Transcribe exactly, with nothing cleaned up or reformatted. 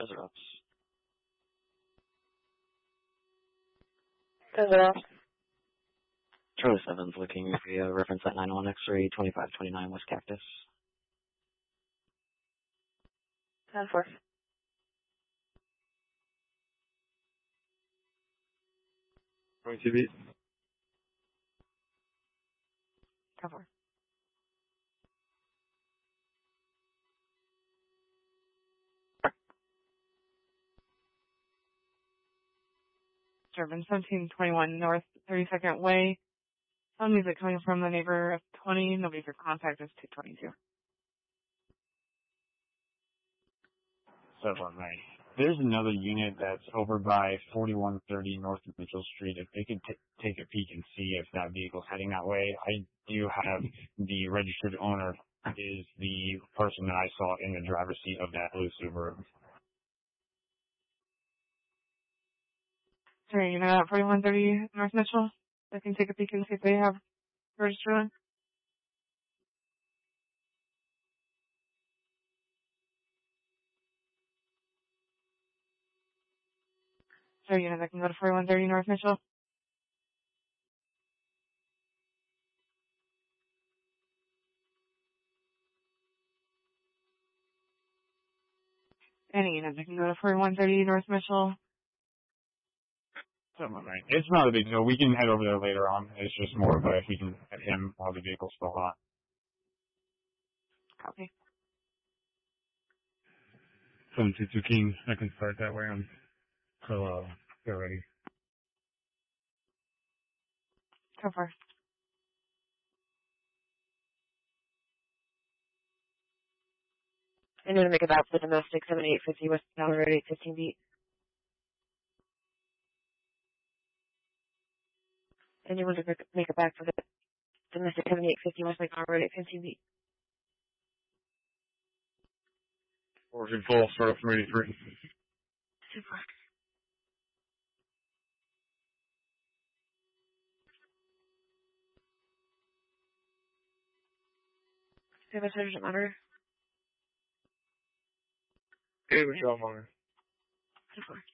Desert Ops. Desert Ops. Charlie seven's looking via reference at nine one X-ray twenty-five twenty-nine West Cactus. ten four. twenty-two beat. ten four. German seventeen twenty-one North thirty-second Way. Sound music coming from the neighbor of twenty. Nobody for contact is two twenty-two. seven one nine. There's another unit that's over by forty-one thirty North Mitchell Street. If they could t- take a peek and see if that vehicle's heading that way. I do have the registered owner is the person that I saw in the driver's seat of that blue Subaru. Sorry, you know that forty-one thirty North Mitchell? I can take a peek and see if they have registered one. Sorry, you know that can go to forty-one thirty North Mitchell? Any unit that can go to forty-one thirty North Mitchell. seven one nine. It's not a big deal. We can head over there later on. It's just more of a if we can get him while the vehicle's still hot. Copy. seven two two King. I can start that way. I'm so, uh, get ready. Go first. I'm going to make it back for the domestic seventy-eight fifty West Tower Road eight fifteen beat. Anyone to make it back for the domestic seventy-eight fifty West Tower Road eight fifteen beat. Origin full, start up from eighty-three. Super. Do you have a sergeant monitor? Hey, Michelle Monitor. Super.